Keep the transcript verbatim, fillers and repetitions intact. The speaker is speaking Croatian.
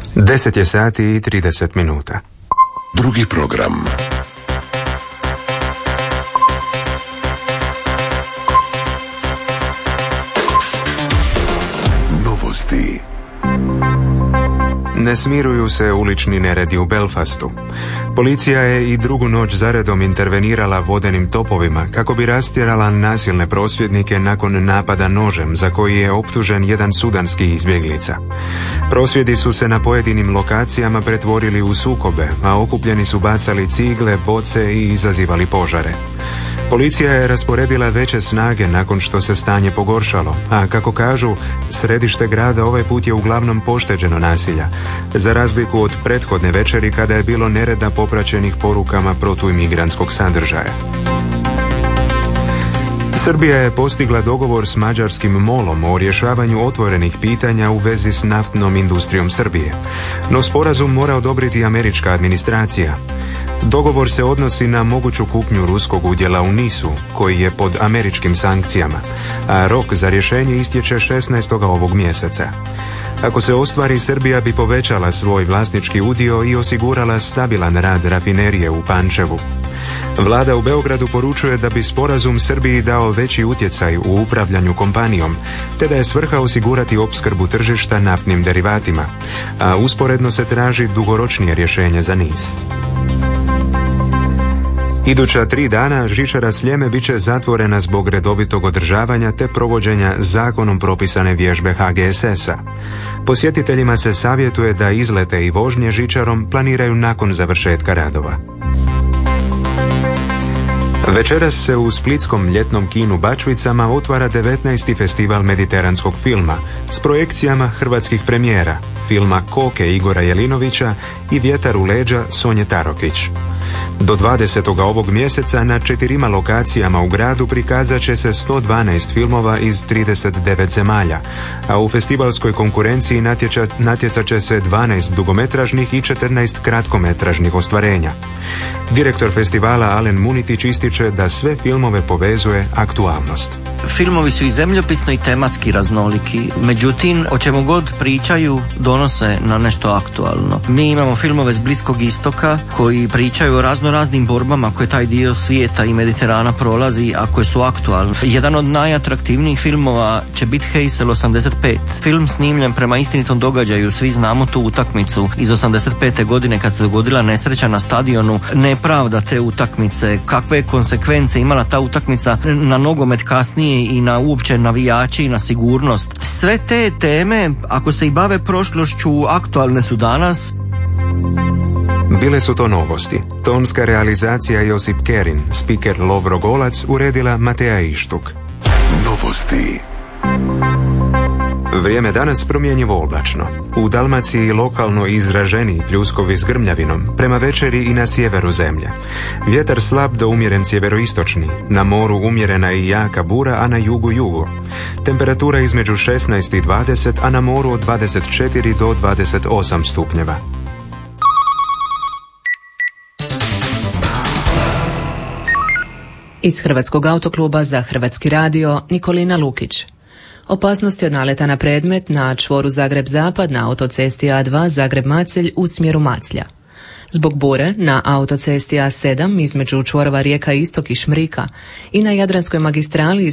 deset je sati i trideset minuta. Drugi program. Novosti. Ne smiruju se ulični neredi u Belfastu. Policija je i drugu noć zaredom intervenirala vodenim topovima kako bi rastjerala nasilne prosvjednike nakon napada nožem za koji je optužen jedan sudanski izbjeglica. Prosvjedi su se na pojedinim lokacijama pretvorili u sukobe, a okupljeni su bacali cigle, boce i izazivali požare. Policija je rasporedila veće snage nakon što se stanje pogoršalo, a kako kažu, središte grada ovaj put je uglavnom pošteđeno nasilja, za razliku od prethodne večeri kada je bilo nereda popraćenih porukama protuimigrantskog sadržaja. Srbija je postigla dogovor s mađarskim molom o rješavanju otvorenih pitanja u vezi s naftnom industrijom Srbije, no sporazum mora odobriti američka administracija. Dogovor se odnosi na moguću kupnju ruskog udjela u Nisu, koji je pod američkim sankcijama, a rok za rješenje istječe šesnaestog ovog mjeseca. Ako se ostvari, Srbija bi povećala svoj vlasnički udio i osigurala stabilan rad rafinerije u Pančevu. Vlada u Beogradu poručuje da bi sporazum Srbiji dao veći utjecaj u upravljanju kompanijom, te da je svrha osigurati opskrbu tržišta naftnim derivatima, a usporedno se traži dugoročnije rješenje za Nis. Iduća tri dana žičara Sljeme bit će zatvorena zbog redovitog održavanja te provođenja zakonom propisane vježbe H G S S-a. Posjetiteljima se savjetuje da izlete i vožnje žičarom planiraju nakon završetka radova. Večeras se u splitskom ljetnom kinu Bačvicama otvara devetnaesti festival mediteranskog filma s projekcijama hrvatskih premijera, filma Koke Igora Jelinovića i Vjetar u leđa Sonje Tarokić. Do dvadesetog ovog mjeseca na četirima lokacijama u gradu prikazat će se sto dvanaest filmova iz trideset devet zemalja, a u festivalskoj konkurenciji natjeca, natjecat će se dvanaest dugometražnih i četrnaest kratkometražnih ostvarenja. Direktor festivala Alen Munitić ističe da sve filmove povezuje aktualnost. Filmovi su i zemljopisno i tematski raznoliki, međutim, o čemu god pričaju, donose na nešto aktualno. Mi imamo filmove s Bliskog istoka koji pričaju o razno raznim borbama koje taj dio svijeta i Mediterana prolazi, a koje su aktualne. Jedan od najatraktivnijih filmova će biti Heysel osamdeset pet. Film snimljen prema istinitom događaju, svi znamo tu utakmicu iz osamdeset pete godine kad se dogodila nesreća na stadionu, nepravda te utakmice, kakve je konsekvence imala ta utakmica na nogomet kasnije i na uopće navijači i na sigurnost. Sve te teme, ako se i bave prošlošću, aktualne su danas. Bile su to novosti. Tonska realizacija Josip Kerin, spiker Lovro Golac, uredila Mateja Ištuk. Novosti. Vrijeme danas promjenjivo oblačno. U Dalmaciji lokalno izraženiji pljuskovi s grmljavinom, prema večeri i na sjeveru zemlje. Vjetar slab do umjeren sjeveroistočni, na moru umjerena i jaka bura, a na jugu jugo. Temperatura između šesnaest i dvadeset, a na moru od dvadeset četiri do dvadeset osam stupnjeva. Iz Hrvatskog autokluba za Hrvatski radio Nikolina Lukić. Opasnosti od naleta na predmet na čvoru Zagreb-Zapad na autocesti A dva Zagreb-Macelj u smjeru Maclja. Zbog bure na autocesti A sedam između čvorova Rijeka Istok i Šmrika i na Jadranskoj magistrali